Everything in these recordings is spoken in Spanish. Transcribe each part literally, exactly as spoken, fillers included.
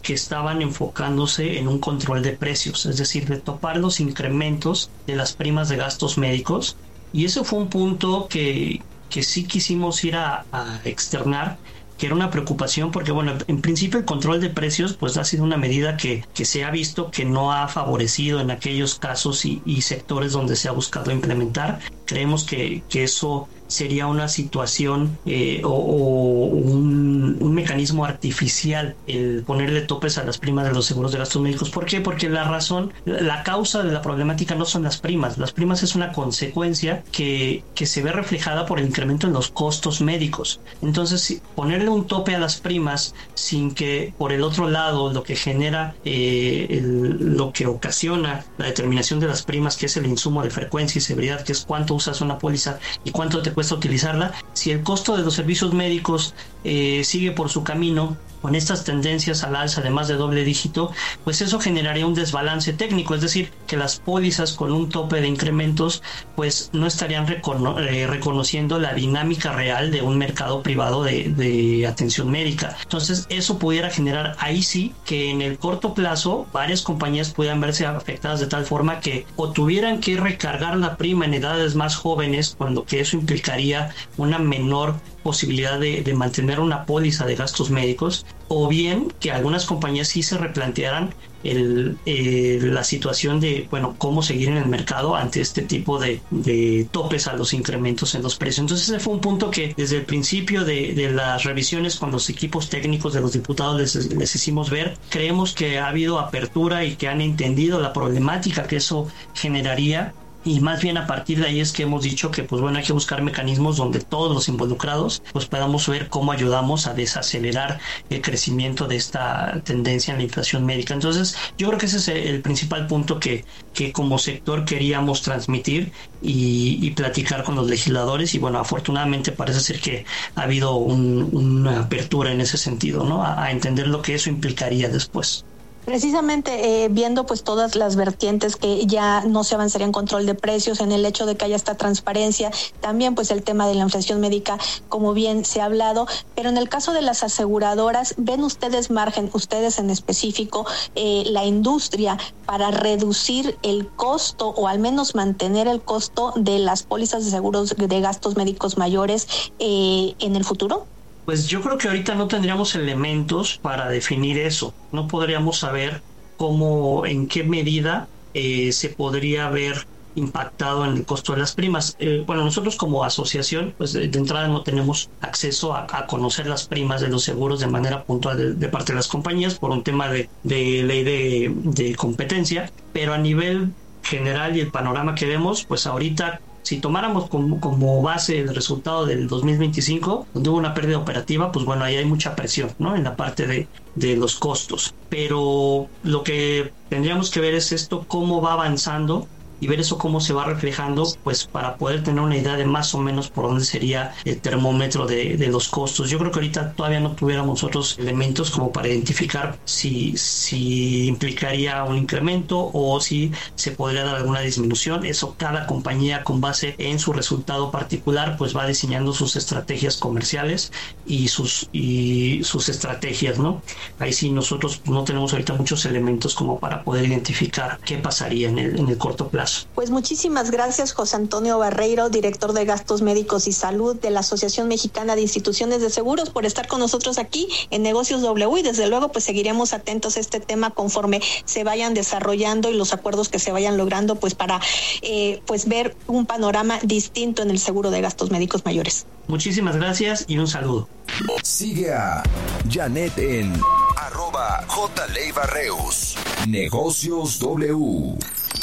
que estaban enfocándose en un control de precios, es decir, de topar los incrementos de las primas de gastos médicos. Y ese fue un punto que, que sí quisimos ir a, a externar, que era una preocupación porque, bueno, en principio el control de precios pues ha sido una medida que, que se ha visto que no ha favorecido en aquellos casos y, y sectores donde se ha buscado implementar. Creemos que, que eso sería una situación eh, o, o un, un mecanismo artificial el ponerle topes a las primas de los seguros de gastos médicos. ¿Por qué? Porque la razón, la causa de la problemática no son las primas. Las primas es una consecuencia que, que se ve reflejada por el incremento en los costos médicos. Entonces, si ponerle un tope a las primas sin que por el otro lado lo que genera, eh, el, lo que ocasiona la determinación de las primas, que es el insumo de frecuencia y severidad, que es cuánto usas una póliza y cuánto te cuesta utilizarla, si el costo de los servicios médicos eh, sigue por su camino con estas tendencias al alza de más de doble dígito, pues eso generaría un desbalance técnico, es decir, que las pólizas con un tope de incrementos pues no estarían recono- eh, reconociendo la dinámica real de un mercado privado de, de atención médica. Entonces eso pudiera generar ahí sí que en el corto plazo varias compañías pudieran verse afectadas de tal forma que o tuvieran que recargar la prima en edades más jóvenes, cuando que eso implicaría una menor posibilidad de, de mantener una póliza de gastos médicos, o bien que algunas compañías sí se replantearan el, eh, la situación de, bueno, cómo seguir en el mercado ante este tipo de, de topes a los incrementos en los precios. Entonces ese fue un punto que desde el principio de, de las revisiones con los equipos técnicos de los diputados les, les hicimos ver. Creemos que ha habido apertura y que han entendido la problemática que eso generaría. Y más bien a partir de ahí es que hemos dicho que pues bueno, hay que buscar mecanismos donde todos los involucrados pues podamos ver cómo ayudamos a desacelerar el crecimiento de esta tendencia en la inflación médica. Entonces yo creo que ese es el principal punto que, que como sector queríamos transmitir y, y platicar con los legisladores, y bueno, afortunadamente parece ser que ha habido un, una apertura en ese sentido, ¿no? A, a entender lo que eso implicaría después. Precisamente eh, viendo pues todas las vertientes que ya no se avanzaría en control de precios, en el hecho de que haya esta transparencia, también pues el tema de la inflación médica, como bien se ha hablado, pero en el caso de las aseguradoras, ¿ven ustedes margen, ustedes en específico, eh, la industria, para reducir el costo o al menos mantener el costo de las pólizas de seguros de gastos médicos mayores eh, en el futuro? Pues yo creo que ahorita no tendríamos elementos para definir eso. No podríamos saber cómo, en qué medida eh, se podría haber impactado en el costo de las primas. Eh, bueno, nosotros como asociación, pues de, de entrada no tenemos acceso a, a conocer las primas de los seguros de manera puntual de, de parte de las compañías por un tema de, de ley de, de competencia, pero a nivel general y el panorama que vemos, pues ahorita, si tomáramos como, como base el resultado del dos mil veinticinco, donde hubo una pérdida operativa, pues bueno, ahí hay mucha presión, ¿no? En la parte de, de los costos. Pero lo que tendríamos que ver es esto, cómo va avanzando, y ver eso cómo se va reflejando, pues para poder tener una idea de más o menos por dónde sería el termómetro de, de los costos. Yo creo que ahorita todavía no tuviéramos otros elementos como para identificar si, si implicaría un incremento o si se podría dar alguna disminución. Eso cada compañía, con base en su resultado particular, pues va diseñando sus estrategias comerciales y sus, y sus estrategias, ¿no? Ahí sí nosotros no tenemos ahorita muchos elementos como para poder identificar qué pasaría en el, en el corto plazo. Pues muchísimas gracias, José Antonio Barreiro, director de Gastos Médicos y Salud de la Asociación Mexicana de Instituciones de Seguros, por estar con nosotros aquí en Negocios W, y desde luego pues seguiremos atentos a este tema conforme se vayan desarrollando y los acuerdos que se vayan logrando, pues para eh, pues ver un panorama distinto en el seguro de gastos médicos mayores. Muchísimas gracias y un saludo. Sigue a Janet en arroba J. Leiva-Reus. Negocios W.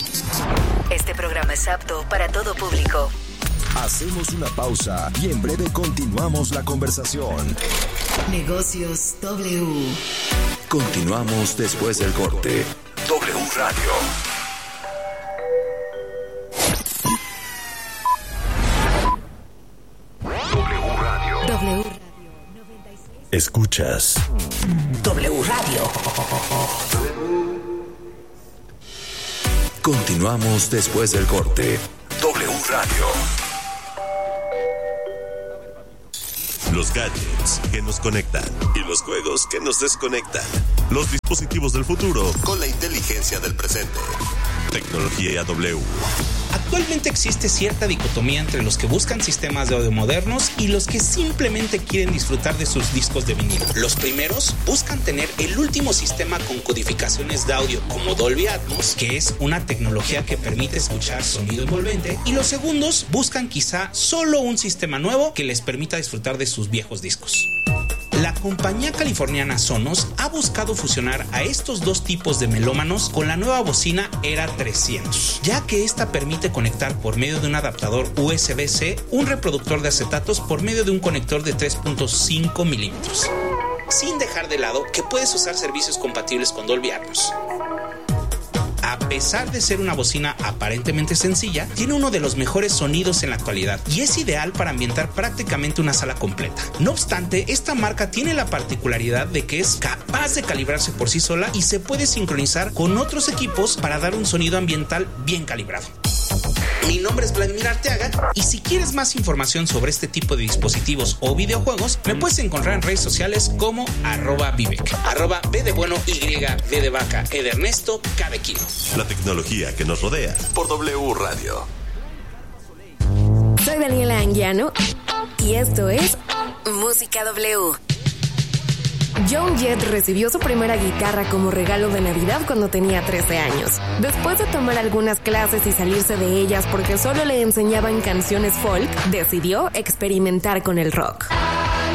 Este programa es apto para todo público. Hacemos una pausa y en breve continuamos la conversación. Negocios W. Continuamos después del corte. W Radio. W Radio. W Radio. Escuchas W Radio. Continuamos después del corte. W Radio. Los gadgets que nos conectan y los juegos que nos desconectan. Los dispositivos del futuro con la inteligencia del presente. Tecnología W. Actualmente existe cierta dicotomía entre los que buscan sistemas de audio modernos y los que simplemente quieren disfrutar de sus discos de vinilo. Los primeros buscan tener el último sistema con codificaciones de audio como Dolby Atmos, que es una tecnología que permite escuchar sonido envolvente, y los segundos buscan quizá solo un sistema nuevo que les permita disfrutar de sus viejos discos. La compañía californiana Sonos ha buscado fusionar a estos dos tipos de melómanos con la nueva bocina Era trescientos, ya que esta permite conectar por medio de un adaptador U S B C un reproductor de acetatos por medio de un conector de tres punto cinco milímetros, sin dejar de lado que puedes usar servicios compatibles con Dolby Atmos. A pesar de ser una bocina aparentemente sencilla, tiene uno de los mejores sonidos en la actualidad y es ideal para ambientar prácticamente una sala completa. No obstante, esta marca tiene la particularidad de que es capaz de calibrarse por sí sola y se puede sincronizar con otros equipos para dar un sonido ambiental bien calibrado. Mi nombre es Vladimir Arteaga y si quieres más información sobre este tipo de dispositivos o videojuegos, me puedes encontrar en redes sociales como arroba Vivek, arroba B de bueno, Y, V de vaca, E de Ernesto, K de kilo. La tecnología que nos rodea por W Radio. Soy Daniela Anguiano y esto es Música W. Joan Jett recibió su primera guitarra como regalo de Navidad cuando tenía trece años. Después de tomar algunas clases y salirse de ellas porque solo le enseñaban canciones folk, decidió experimentar con el rock.